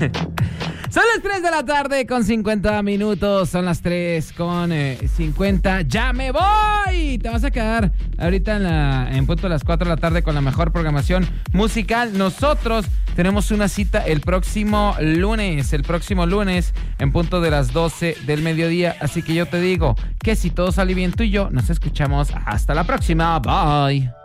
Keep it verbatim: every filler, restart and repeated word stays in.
Son las tres de la tarde con cincuenta minutos. Son las tres con eh, cincuenta. ¡Ya me voy! Te vas a quedar ahorita en, la, en punto de las cuatro de la tarde con la mejor programación musical. Nosotros tenemos una cita el próximo lunes. El próximo lunes en punto de las doce del mediodía. Así que yo te digo que si todo sale bien, tú y yo nos escuchamos. Hasta la próxima. Bye.